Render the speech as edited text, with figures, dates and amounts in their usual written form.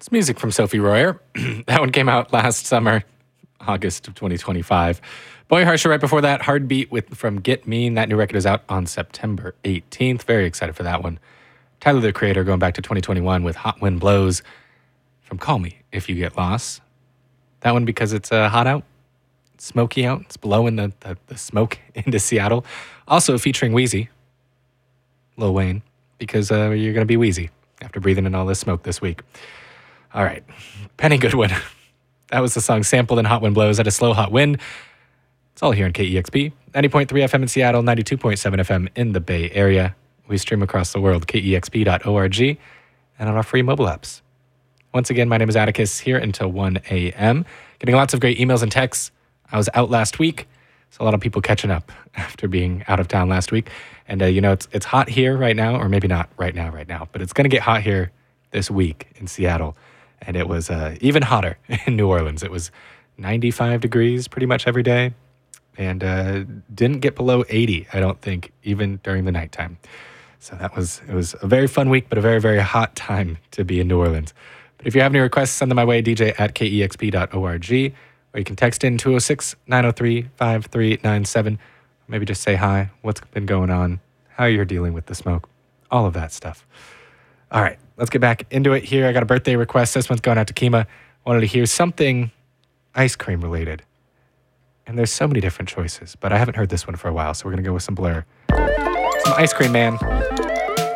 It's music from Sophie Royer. That one came out last summer, August of 2025. Boy Harsher right before that, Heartbeat from Get Mean. That new record is out on September 18th. Very excited for that one. Tyler, the Creator, going back to 2021 with Hot Wind Blows from Call Me If You Get Lost. That one because it's hot out, it's smoky out. It's blowing the smoke into Seattle. Also featuring Wheezy, Lil Wayne, because you're going to be wheezy after breathing in all this smoke this week. All right, Penny Goodwin. That was the song sampled in Hot Wind Blows at a slow hot wind. It's all here on KEXP. 90.3 FM in Seattle, 92.7 FM in the Bay Area. We stream across the world, KEXP.org, and on our free mobile apps. Once again, my name is Atticus, here until 1 a.m. Getting lots of great emails and texts. I was out last week, so a lot of people catching up after being out of town last week. And, it's hot here right now, or maybe not right now, but it's going to get hot here this week in Seattle. And it was even hotter in New Orleans. It was 95 degrees pretty much every day, and didn't get below 80, I don't think, even during the nighttime. So it was a very fun week, but a very, very hot time to be in New Orleans. But if you have any requests, send them my way, dj@kexp.org, or you can text in 206-903-5397. Maybe just say hi, what's been going on, how you're dealing with the smoke, all of that stuff. All right, let's get back into it here. I got a birthday request. This one's going out to Kima. Wanted to hear something ice cream related. And there's so many different choices, but I haven't heard this one for a while, so we're going to go with some Blur. Some Ice Cream Man.